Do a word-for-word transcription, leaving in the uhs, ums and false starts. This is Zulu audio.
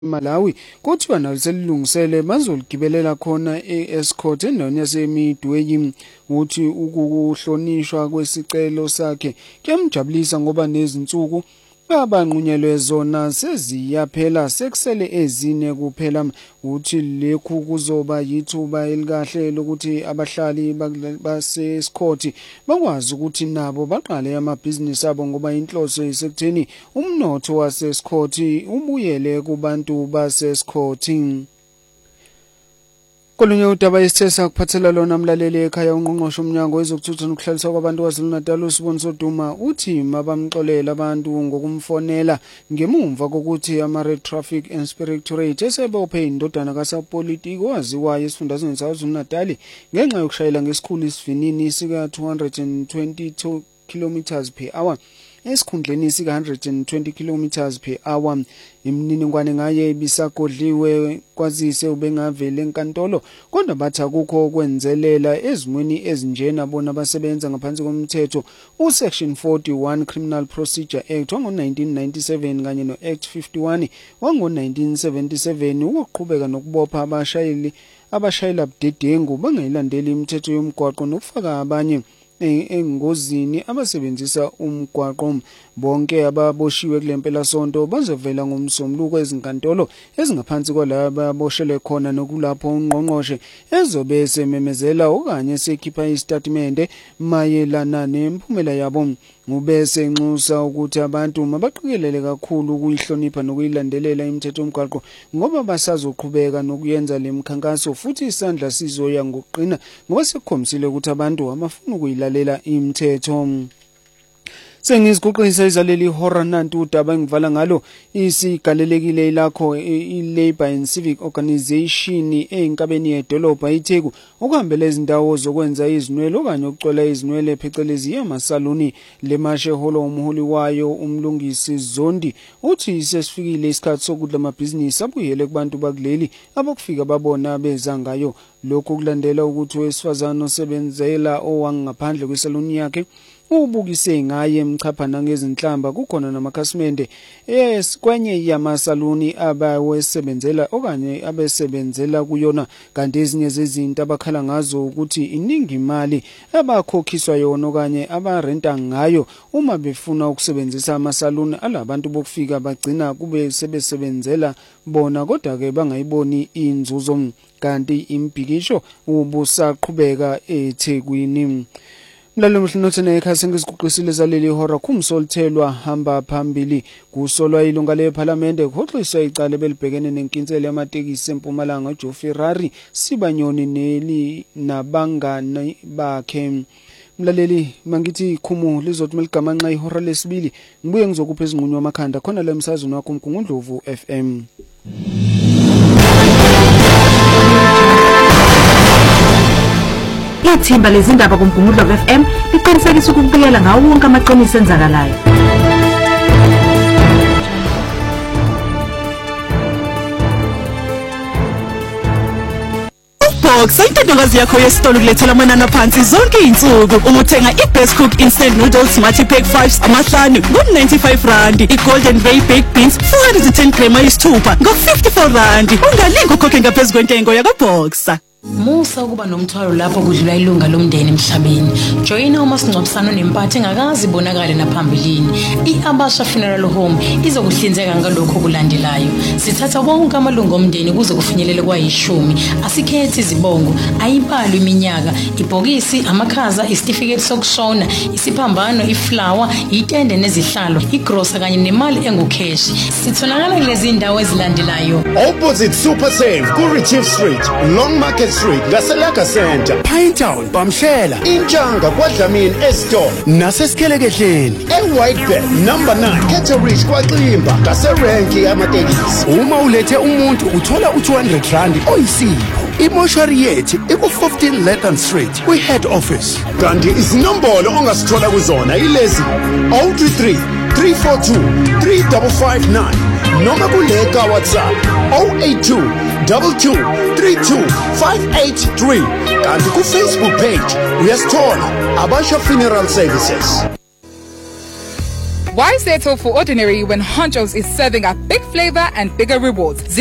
Malawi kuthiwa naselilungisele bazoligibelela khona e-Escort endaweni yaseMidway uthi ukuhlonishwa kwesicelo sakhe kuyamjabulisa ngoba nezinsuku abanqunyelwe zona seziyaphela sekusele ezine kuphela uthi lekhu kuzoba yithuba elikahle lokuthi abahlali base-Escort bakwazi ukuthi nabo baqale amabhizinisi abo ngoba inhloso isekutheni umnotho wase-Escort ubuyele kubantu base-Escort. Kolunye udaba isithesa kuphathela lona mlaleli ekhaya ungqongqoshe umnyango wezokuthutha nokuhlaliswa kwabantu kwaZulu-Natal uSiboniso Duma uthi mabamxolela abantu ngokumfonela ngemumva kokuthi ama-Red Traffic Inspectorate esebophe indodana kasapolitiki owaziwayo esifundazweni saKwaZulu-Natal ngenxa yokushayela ngesikhulu isivinini sika two hundred twenty-two kilometers per hour esikhundleni sika one hundred twenty kilometers per hour. Imininingwane ngaye ibisagodliwe kwazise ubengavele enkantolo kodwa bathi akukho okwenzelela ezimweni ezinjena bona basebenza ngaphansi komthetho uSection forty-one Criminal Procedure Act wango nineteen ninety-seven kanye noAct fifty-one wango nineteen seventy-seven ukuqhubeka nokubopha abashayeli abashayela budedengu bangayilandeli imithetho yomgwaqo nokufaka abanye engozini abasebenzisa umgwaqo. Bonke ababoshiwe kulempela sonto bazovela ngomsombuluko ezinkantolo ezingaphansi kwalabo aboshele khona nokulapho ungqongqoshe ezobe sememezela okanye sekhipha istatimende mayelana nemphumela yabo ngubese nxusa ukuthi abantu mabaqikelele kakhulu ukuyihlonipha nokuyilandelela imithetho yomgwaqo ngoba basazoqhubeka nokuyenza lemkhankaso futhi isandla sizoya ngokuqina ngoba sekukhomisile ukuthi abantu abafuna ukuyilalela imithetho. Sengiziguqisa izaleli hora nantu udaba engivala ngalo isigalelekile ilakho i-Labour and Civic Organisation einkabeni yedolobha iTheku okuhambela izindawo zokwenza izinwele okanye ukucwela izinwele phecelezi yamasaluni lemashe holo umholi wayo umlungisi Zondi uthi sesifikile isikhathi sokudla amabhizinisi abuyele kubantu bakuleli abakufika babona beza ngayo. Lokhu kulandela ukuthi wesifazana osebenzela owangaphandle kwesaluni yakhe ubukise ngaye emchaphana ngezinhlamba kukhona namakhasimende yes kwenye yamasaluni abawesebenzela okanye abesebenzela kuyona kanti ezinye zezinto abakhala ngazo ukuthi iningi imali abakhokhiswa yona okanye abarenta ngayo uma befuna ukusebenzisa amasaluni alabantu bokufika bagcina kube sebesebenzela bona kodwa ke bangayiboni inzuzo kanti imbhikisho ubusaqhubeka eThekwini. Mlalelo mhlinothene ekhaya sengiziguqisile zaleli hora kumsolthelwa hamba phambili kusolwa ilunga leParliament kuhoxiswa icala belibhekene nenkinsela yamatekisi eMpumalanga uJoe Ferrari Sibanyoni neli nabangani bakhe. Mlaleli mangithi khumu lizothi meligama nxa ihora lesibili ngibuye ngizokupha izinqunywa amakhanda khona la emsazweni wakho uMgungundlovu F M. Ithimba lezindaba kuMgungundlovu F M liqinisekisa ukubikela ngawo wonke amaqiniso enzakalayo. Boxa intokazi yakho yesitolo kulethela amanani aphansi zonke izinsuku. Umuthenga iBest Cook Instant Noodles Multi Pack five amahlanu ngo ninety-five rand, iGolden Ray Baked Beans four hundred ten grams ayisithupha ngo fifty-four rand. Ungalinga ukhokhe ngaphezulu kwentengo yakwaBoxa. Musa ukuba nomthwalo lapho kudlula ilunga lomndeni emhlabeni. Joyina umasingcwabisano nempathe engakazi ibonakala naphambilini. I-Abasha Funeral Home izokuhlinzeka ngalokho kulandelayo. Sithatha wonke amalungu omndeni kuze kufinyelele kwayishumi. Asikhethi izibongo, ayibali iminyaka, ibhokisi, amakhaza, isitifiketi sokushona, isiphambano, iflower, itende nezihlalo, igrosa kanye nemali engukheshi. Sitholakala kulezi indawo ezilandelayo. Opposite Super Save, Kurichief Street, Long Market Street, Gaselaka Center, Pinetown, Bamshela, Injanga, Kwadlamini, Eston, Naseskelekehleni, eWhite Bed, number nine, Ketterish, Kwaximba, Gaserenki, amatekisi. Uma ulethe umuntu uthola u two hundred rand oyisipho. Imoshari yethu iku fifteen Lethan Street, kwi head office. Kanti izinombolo ongasithola kuzona ilezi zero two three three four two three five five nine noma kuleka WhatsApp zero eight two two two three two five eight three kanti ku Facebook page uyasithola Abasha Funeral Services. Why settle for ordinary when Honchos is serving up big flavor and bigger rewards?